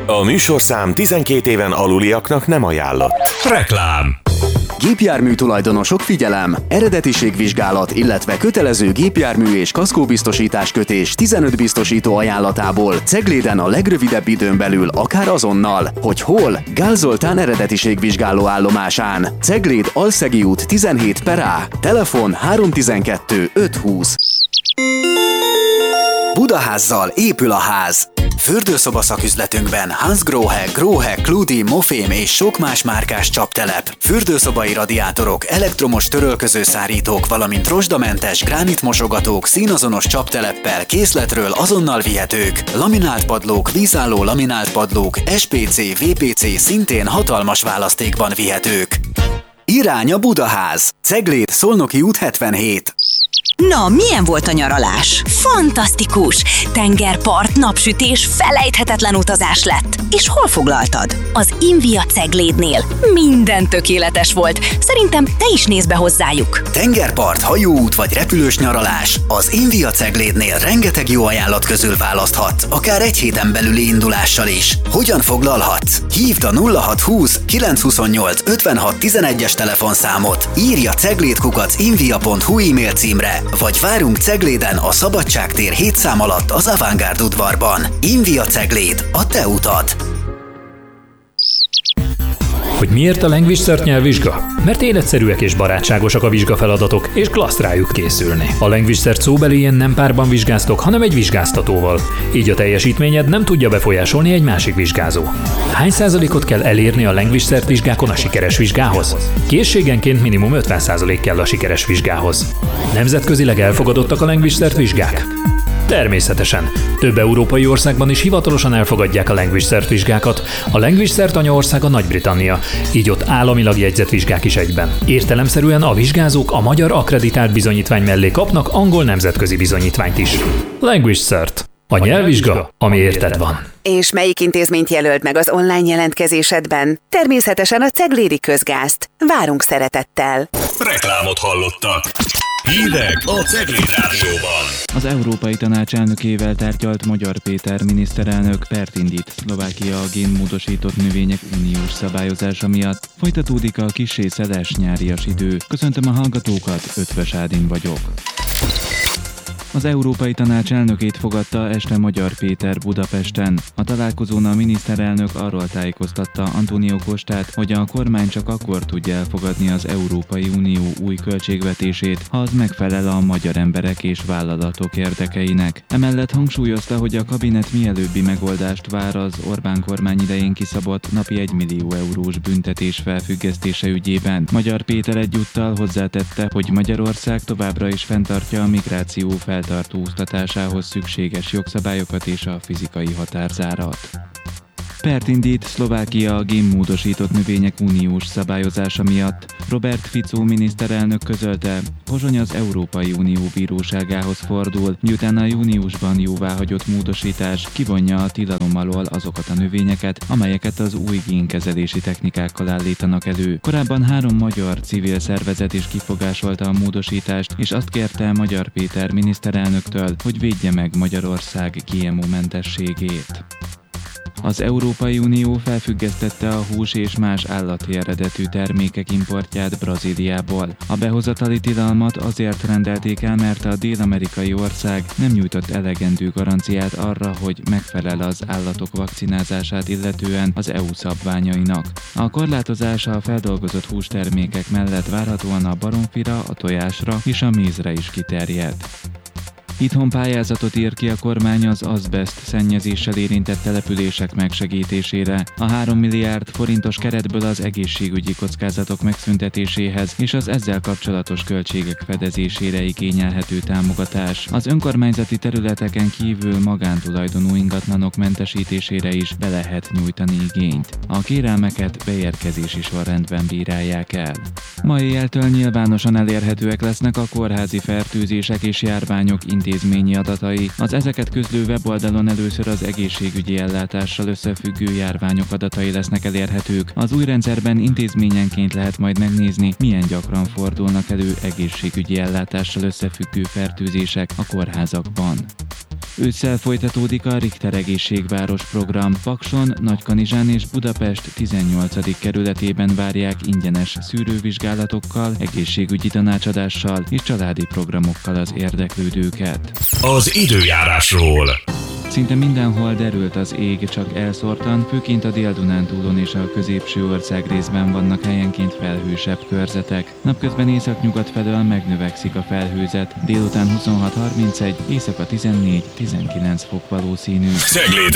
A műsorszám 12 éven aluliaknak nem ajánlott. Reklám. Gépjármű tulajdonosok, figyelem! Eredetiségvizsgálat, illetve kötelező gépjármű és kaszkóbiztosítás kötés 15 biztosító ajánlatából Cegléden a legrövidebb időn belül, akár azonnal. Hogy hol? Gál Zoltán eredetiségvizsgáló állomásán. Cegléd Alszegi út 17/A. Telefon 312 520. Budaházzal épül a ház. Fürdőszoba szaküzletünkben Hansgrohe, Grohe, Kludi, Mofém és sok más márkás csaptelep, fürdőszobai radiátorok, elektromos törölközőszárítók, valamint rozsdamentes gránitmosogatók színazonos csapteleppel készletről azonnal vihetők, laminált padlók, vízálló laminált padlók, SPC, VPC szintén hatalmas választékban vihetők. Irány a Budaház, Cegléd, Szolnoki út 77. Na, milyen volt a nyaralás? Fantasztikus! Tengerpart, napsütés, felejthetetlen utazás lett. És hol foglaltad? Az Invia Ceglédnél. Minden tökéletes volt. Szerintem te is nézd be hozzájuk. Tengerpart, hajóút vagy repülős nyaralás. Az Invia Ceglédnél rengeteg jó ajánlat közül választhat, akár egy héten belüli indulással is. Hogyan foglalhatsz? Hívd a 0620 928 56 11-es telefonszámot, írj a ceglédkukac.invia.hu e-mail címre, vagy várunk Cegléden a Szabadságtér 7 szám alatt az Avantgárd udvarban. Invia Cegléd, a te utad. Hogy miért a Language nyelvvizsga? Mert életszerűek és barátságosak a vizsgafeladatok, és klassz rájuk készülni. A Language szóbelién nem párban vizsgáztok, hanem egy vizsgáztatóval. Így a teljesítményed nem tudja befolyásolni egy másik vizsgázó. Hány százalékot kell elérni a Language vizsgákon a sikeres vizsgához? Készségenként minimum 50% kell a sikeres vizsgához. Nemzetközileg elfogadottak a Language vizsgák? Természetesen. Több európai országban is hivatalosan elfogadják a Language vizsgákat. A Language anyaországa Nagy-Britannia, így ott államilag jegyzett vizsgák is egyben. Értelemszerűen a vizsgázók a magyar akkreditált bizonyítvány mellé kapnak angol nemzetközi bizonyítványt is. Language Cert. A nyelvvizsga, ami érted van. És melyik intézményt jelölt meg az online jelentkezésedben? Természetesen a Ceglédi Közgázt. Várunk szeretettel. Reklámot hallottak. Hírek a Cegléd Rádióban. Az Európai Tanács elnökével tárgyalt Magyar Péter miniszterelnök pert indít Szlovákia a génmódosított növények uniós szabályozása miatt. Folytatódik a kissé szeles nyárias idő. Köszöntöm a hallgatókat, Ötvös Ádin vagyok. Az Európai Tanács elnökét fogadta este Magyar Péter Budapesten. A találkozón a miniszterelnök arról tájékoztatta Antónió Costát, hogy a kormány csak akkor tudja elfogadni az Európai Unió új költségvetését, ha az megfelel a magyar emberek és vállalatok érdekeinek. Emellett hangsúlyozta, hogy a kabinet mielőbbi megoldást vár az Orbán kormány idején kiszabott napi 1 millió eurós büntetés felfüggesztése ügyében. Magyar Péter egyúttal hozzátette, hogy Magyarország továbbra is fenntartja a migráció feltartóztatásához szükséges jogszabályokat és a fizikai határzárat. Pert indít Szlovákia a génmódosított növények uniós szabályozása miatt. Robert Fico miniszterelnök közölte, Pozsony az Európai Unió bíróságához fordul, miután a júniusban jóváhagyott módosítás kivonja a tilalom alól azokat a növényeket, amelyeket az új génkezelési technikákkal állítanak elő. Korábban 3 magyar civil szervezet is kifogásolta a módosítást, és azt kérte Magyar Péter miniszterelnöktől, hogy védje meg Magyarország GMO-mentességét. Az Európai Unió felfüggesztette a hús és más állati eredetű termékek importját Brazíliából. A behozatali tilalmat azért rendelték el, mert a dél-amerikai ország nem nyújtott elegendő garanciát arra, hogy megfelel az állatok vakcinázását illetően az EU szabványainak. A korlátozás a feldolgozott hústermékek mellett várhatóan a baromfira, a tojásra és a mézre is kiterjed. Itthon pályázatot ír ki a kormány az azbeszt szennyezéssel érintett települések megsegítésére. A 3 milliárd forintos keretből az egészségügyi kockázatok megszüntetéséhez és az ezzel kapcsolatos költségek fedezésére igényelhető támogatás. Az önkormányzati területeken kívül magántulajdonú ingatlanok mentesítésére is be lehet nyújtani igényt. A kérelmeket beérkezési sorrendben bírálják el. Ma éjjeltől nyilvánosan elérhetőek lesznek a kórházi fertőzések és járványok intézményi adatai. Az ezeket közlő weboldalon először az egészségügyi ellátással összefüggő járványok adatai lesznek elérhetők. Az új rendszerben intézményenként lehet majd megnézni, milyen gyakran fordulnak elő egészségügyi ellátással összefüggő fertőzések a kórházakban. Ősszel folytatódik a Richter egészségváros program. Pakson, Nagykanizsán és Budapest 18. kerületében várják ingyenes szűrővizsgálatokkal, egészségügyi tanácsadással és családi programokkal az érdeklődőket. Az időjárásról. Szinte mindenhol derült az ég, csak elszórtan, főként a Dél-Dunántúlon és a középső ország részben vannak helyenként felhősebb körzetek. Napközben északnyugat felől megnövekszik a felhőzet, délután 26-31, éjszaka 14-19 fok valószínű. Cegléd